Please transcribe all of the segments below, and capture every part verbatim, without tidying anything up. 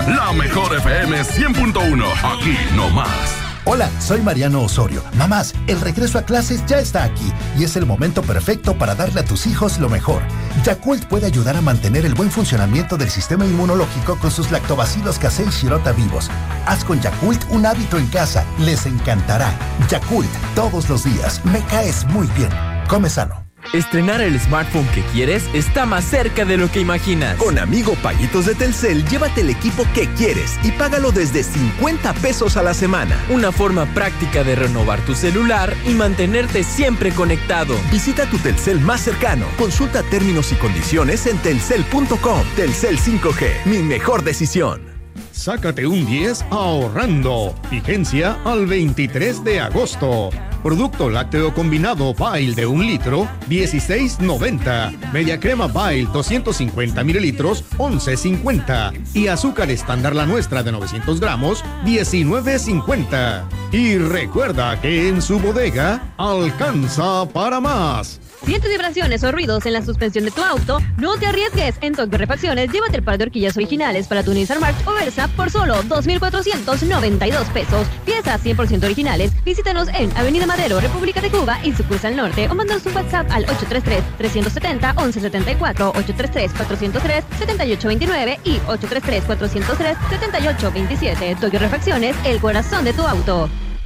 La mejor F M cien punto uno, aquí no más. Hola, soy Mariano Osorio. Mamás, el regreso a clases ya está aquí y es el momento perfecto para darle a tus hijos lo mejor. Yakult puede ayudar a mantener el buen funcionamiento del sistema inmunológico con sus lactobacilos casei shirota vivos. Haz con Yakult un hábito en casa. Les encantará. Yakult, todos los días. Me caes muy bien. Come sano. Estrenar el smartphone que quieres está más cerca de lo que imaginas. Con Amigo Paguitos de Telcel, llévate el equipo que quieres y págalo desde cincuenta pesos a la semana. Una forma práctica de renovar tu celular y mantenerte siempre conectado. Visita tu Telcel más cercano. Consulta términos y condiciones en telcel punto com. Telcel cinco G, mi mejor decisión. Sácate un diez ahorrando. Vigencia al veintitrés de agosto. Producto lácteo combinado Bail de un litro, dieciséis noventa. Media crema Bail doscientos cincuenta mililitros, once cincuenta. Y azúcar estándar La Nuestra de novecientos gramos, diecinueve cincuenta. Y recuerda que en su bodega alcanza para más. ¿Sientes vibraciones o ruidos en la suspensión de tu auto? No te arriesgues. En Tokyo Refacciones, llévate el par de horquillas originales para tu Nissan March o Versa por solo dos mil cuatrocientos noventa y dos pesos. Piezas cien por ciento originales. Visítanos en Avenida Madero, República de Cuba y sucursal norte o mándanos un WhatsApp al ocho tres tres, tres siete cero, once setenta y cuatro, ocho tres tres, cuatro cero tres, siete ocho dos nueve y ocho tres tres, cuatro cero tres, siete ocho dos siete. Tokyo Refacciones, el corazón de tu auto.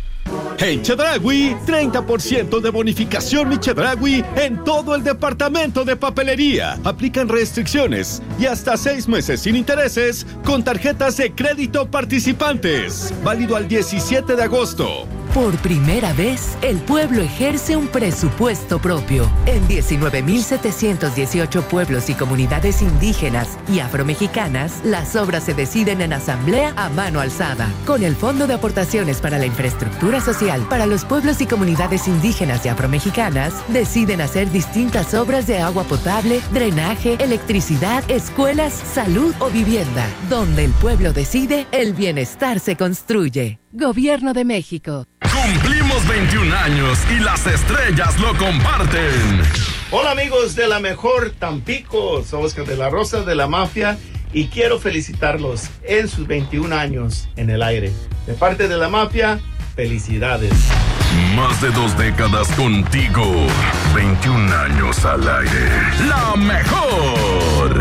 En Chedraui, treinta por ciento de bonificación mi Chedraui en todo el departamento de papelería. Aplican restricciones y hasta seis meses sin intereses con tarjetas de crédito participantes. Válido al diecisiete de agosto. Por primera vez, el pueblo ejerce un presupuesto propio. En diecinueve mil setecientos dieciocho pueblos y comunidades indígenas y afromexicanas, las obras se deciden en asamblea a mano alzada. Con el Fondo de Aportaciones para la Infraestructura Social para los pueblos y comunidades indígenas y afromexicanas, deciden hacer distintas obras de agua potable, drenaje, electricidad, escuelas, salud o vivienda. Donde el pueblo decide, el bienestar se construye. Gobierno de México. Cumplimos veintiún años y las estrellas lo comparten. Hola amigos de la mejor Tampico, soy Oscar de la Rosa de la Mafia y quiero felicitarlos en sus veintiún años en el aire. De parte de la Mafia, felicidades. Más de dos décadas contigo, veintiún años al aire. La mejor.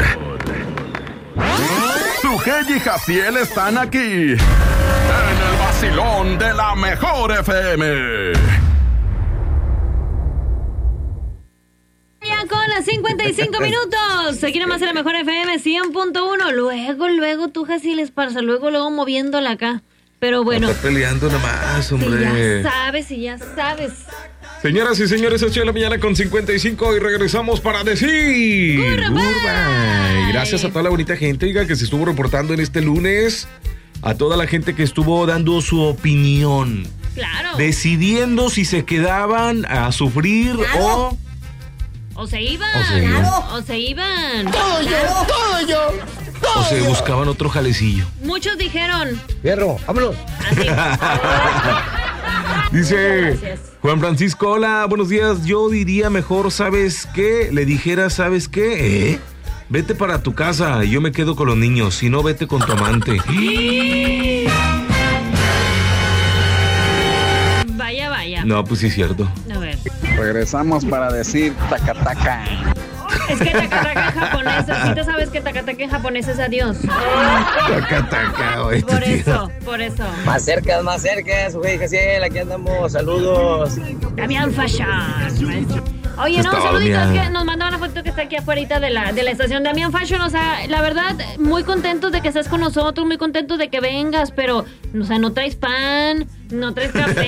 Sujei y Jaciel están aquí en el vacilón de la mejor F M. Ya con las cincuenta y cinco minutos. Aquí nomás en la mejor F M cien punto uno. Luego, luego tú, Jaciel Esparza, luego, luego moviéndola acá. Pero bueno. Está peleando nomás, hombre. Si ya sabes, si ya sabes. Señoras y señores, ocho de la mañana con cincuenta y cinco y regresamos para decir Goodbye. Gracias a toda la bonita gente, oiga, que se estuvo reportando en este lunes. A toda la gente que estuvo dando su opinión. Claro. Decidiendo si se quedaban a sufrir claro. o... O se iban. O se iban. Claro. O se iban. Todo yo, todo yo. Todo o se yo. buscaban otro jalecillo. Muchos dijeron. Fierro, vámonos. Dice Juan Francisco, hola, buenos días. Yo diría mejor, ¿sabes qué? Le dijera, ¿sabes qué? ¿Eh? Vete para tu casa y yo me quedo con los niños. Si no, vete con tu amante. Vaya, vaya. No, pues sí es cierto. A ver. Regresamos para decir tacataca. Es que tacataca en japonés, si tú sabes que tacataca en japonés es adiós. Tacataca, güey. Por eso, por eso. Más cerca, más cerca, su güey, Jaciel, aquí andamos, saludos. Damián Fashion. Oye, no, saluditos que nos mandaban una foto que está aquí afuera de la, de la estación de Damián Fashion. O sea, la verdad, muy contentos de que estés con nosotros, muy contentos de que vengas, pero, o sea, no traes pan, no traes café.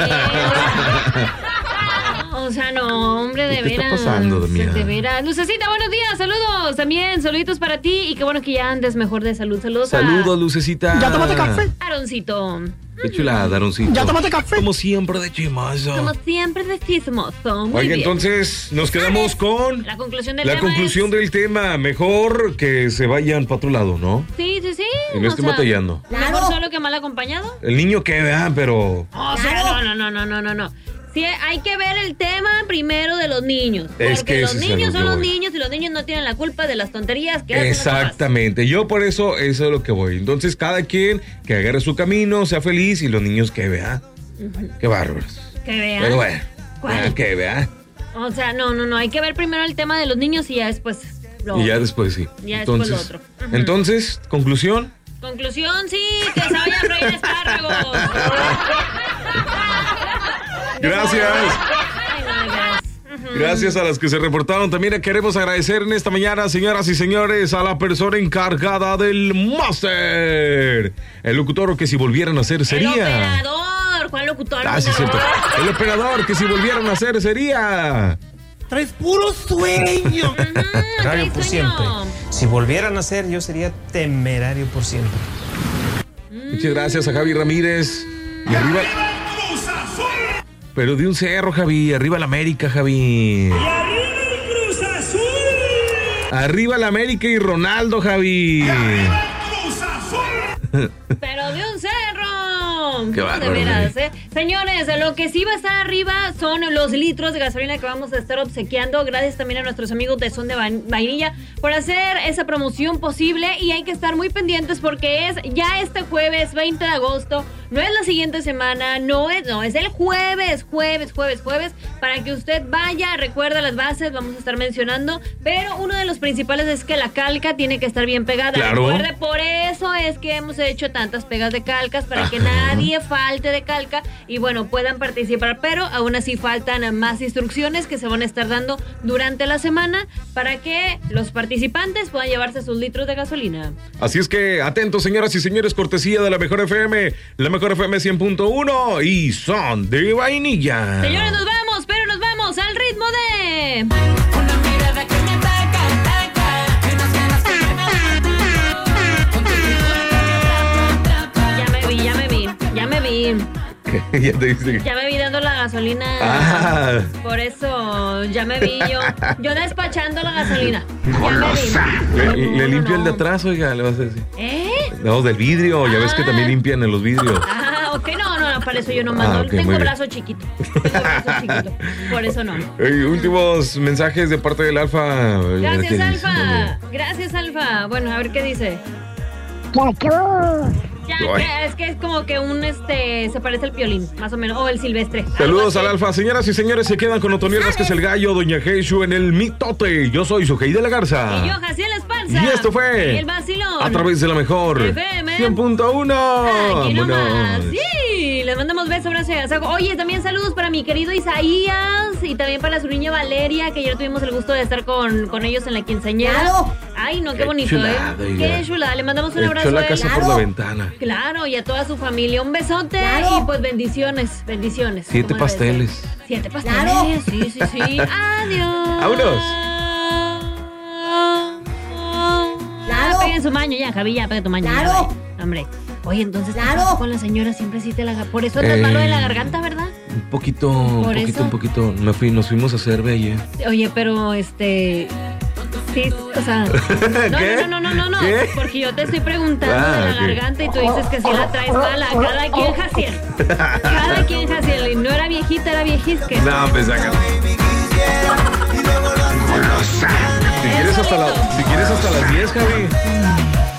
O sea, no, hombre, de ¿Qué veras. está pasando, Damián? De veras. Lucecita, buenos días, saludos también, saluditos para ti y qué bueno que ya andes mejor de salud. Saludos. Saludos, Lucecita. ¿Ya tomaste café? Aroncito. Qué chulada, Aroncito. ¿Ya tomaste café? Como siempre de chismoso. Como siempre de chismoso. Muy Oiga, bien. entonces nos quedamos con La conclusión del la tema conclusión del tema. Mejor que se vayan para otro lado, ¿no? es... Sí, sí, sí. Y no o estén sea, batallando. Mejor solo que mal acompañado. El niño que vea, pero... O sea, no, no, no, no, no, no, no. Sí, hay que ver el tema primero de los niños. Es porque que los ese es a niños lo son que los voy. niños y los niños no tienen la culpa de las tonterías que hacen los papás. Exactamente, yo por eso, eso es lo que voy. Entonces, cada quien que agarre su camino, sea feliz y los niños que vean. Ujú. Qué bárbaros. Que vean. Pero bueno, ¿Cuál? ya que vean. O sea, no, no, no, hay que ver primero el tema de los niños y ya después lo Y ya otro. después sí. Ya después entonces, lo otro. Ujú. entonces, conclusión. Conclusión, sí, que se vaya a freír espárragos. Gracias. Ay, no, gracias. Ujú. Gracias a las que se reportaron. También queremos agradecer en esta mañana, señoras y señores, a la persona encargada del máster. El locutor que si volvieran a hacer El sería. operador, ¿cuál locutor? Ah, sí, cierto. El operador que si volvieran a hacer sería. Traes puro sueño. Temerario por siempre. Si volvieran a ser, yo sería temerario por siempre. Muchas gracias a Javi Ramírez. Y arriba. Pero de un cerro, Javi. Arriba la América, Javi. Arriba la América y Ronaldo, Javi. Pero de un cerro. Qué No, bárbaro, de veras, güey. ¿eh? Señores, lo que sí va a estar arriba son los litros de gasolina que vamos a estar obsequiando. Gracias también a nuestros amigos de Son de Vain- Vainilla por hacer esa promoción posible. Y hay que estar muy pendientes porque es ya este jueves veinte de agosto. No es la siguiente semana, no es, no, es el jueves, jueves, jueves, jueves. Para que usted vaya, recuerda las bases, vamos a estar mencionando. Pero uno de los principales es que la calca tiene que estar bien pegada. Claro. Recuerde, por eso es que hemos hecho tantas pegas de calcas, para que Ajá. nadie falte de calca y bueno, puedan participar, pero aún así faltan más instrucciones que se van a estar dando durante la semana para que los participantes puedan llevarse sus litros de gasolina. Así es que atentos, señoras y señores, cortesía de la Mejor F M, la Mejor F M cien punto uno y Son de Vainilla. Señores, nos vamos, pero nos vamos al ritmo de... Una mirada que me ataca, ataca, que unas ganas que me dan. Con tu Ya me vi, ya me vi, ya me vi. Ya te dice. Ya me vi dando la gasolina. Ah. Por eso, ya me vi yo. Yo despachando la gasolina. Ya me vi. Le, le limpio el de atrás, oiga, le vas a decir. ¿Eh? No, del vidrio, ya ves que también limpian en los vidrios. Ah, ok, no, no, no, para eso yo no mando. Ah, ok, muy Tengo bien. brazo chiquito. Tengo brazo chiquito. Por eso no. Eh, últimos mensajes de parte del Alfa. Gracias, ¿Qué dice? Alfa. Gracias, Alfa. Bueno, a ver qué dice. Ya, Ay. que- es que es como que un, este, se parece al Piolín, más o menos, o el Silvestre. Saludos al Alfa. Señoras y señores, se quedan con Otoniel Vázquez el Gallo, Doña Jeshu en el Mitote. Yo soy Sujei de la Garza. Y yo, Jaciel Esparza. Y esto fue El vacilón. a través de la Mejor F M cien punto uno. Aquí nomás. Vámonos. Sí, les mandamos besos, abrazo y agasajo. Oye, también saludos para mi querido Isaías y también para su niña Valeria, que ayer tuvimos el gusto de estar con, con ellos en la quinceañera. Claro. Ay, no, qué, Qué bonito, chulada, ¿eh? oiga. Qué chulada. Le mandamos un abrazo. Echó la a él. casa por la ventana. Claro, y a toda su familia. Un besote Claro. y pues bendiciones, bendiciones. Siete como debe ser. pasteles. Siete pasteles, Claro. sí, sí, sí. Adiós. Vámonos. Claro. Peguen su maño ya, Javi, ya, pega tu maño. Claro. ya, vaya. Hombre. Oye, entonces, ¿qué Claro. pasa con la señora? Siempre sí te la... Por eso andas Eh. malo de la garganta, ¿verdad? Un poquito, un ¿Por poquito, eso? un poquito. Me fui, nos fuimos a hacer ayer. Oye, pero este... Sí, o sea... No, ¿Qué? no, no, no, no, no. ¿Qué? Porque yo te estoy preguntando Ah, de la ok. garganta y tú dices que sí la traes mala. Cada quien, Jaciel. Cada quien, Jaciel. Y no era viejita, era viejisque. No, pues acá. Si quieres hasta, la, si quieres hasta las diez, Javi.